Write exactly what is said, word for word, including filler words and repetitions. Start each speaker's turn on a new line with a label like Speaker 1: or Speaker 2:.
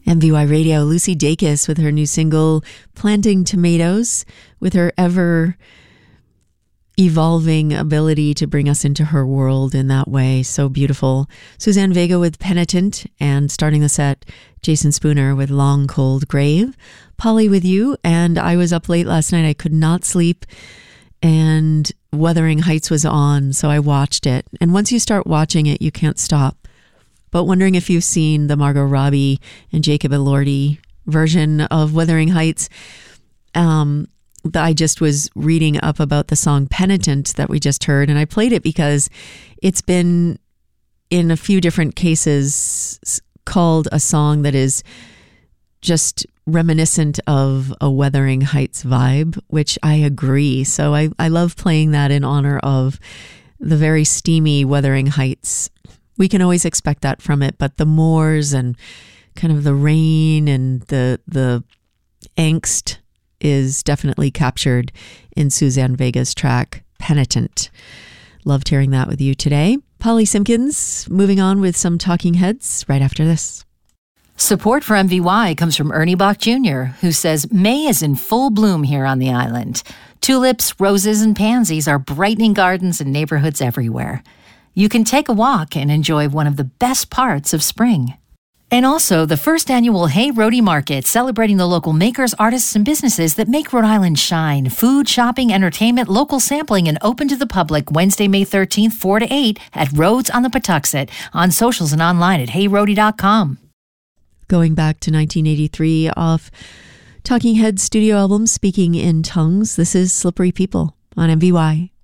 Speaker 1: M V Y Radio, Lucy Dacus with her new single, Planting Tomatoes, with her ever evolving ability to bring us into her world in that way. So beautiful. Suzanne Vega with Penitent, and starting the set, Jason Spooner with Long Cold Grave. Polly with you, and I was up late last night. I could not sleep, and Wuthering Heights was on, so I watched it. And once you start watching it, you can't stop. But wondering if you've seen the Margot Robbie and Jacob Elordi version of Wuthering Heights. Um, I just was reading up about the song Penitent that we just heard, and I played it because it's been in a few different cases called a song that is just reminiscent of a Wuthering Heights vibe, which I agree. So I, I love playing that in honor of the very steamy Wuthering Heights. We can always expect that from it, but the moors and kind of the rain and the the angst is definitely captured in Suzanne Vega's track, Penitent. Loved hearing that with you today. Polly Simpkins, moving on with some Talking Heads right after this.
Speaker 2: Support for M V Y comes from Ernie Bach Junior, who says May is in full bloom here on the island. Tulips, roses, and pansies are brightening gardens and neighborhoods everywhere. You can take a walk and enjoy one of the best parts of spring. And also, the first annual Hey Roadie Market, celebrating the local makers, artists, and businesses that make Rhode Island shine. Food, shopping, entertainment, local sampling, and open to the public Wednesday, May thirteenth, four to eight at Rhodes on the Patuxent, on socials and online at hey roadie dot com.
Speaker 1: Going back to nineteen eighty-three off Talking Heads studio album, Speaking in Tongues, this is Slippery People on M V Y.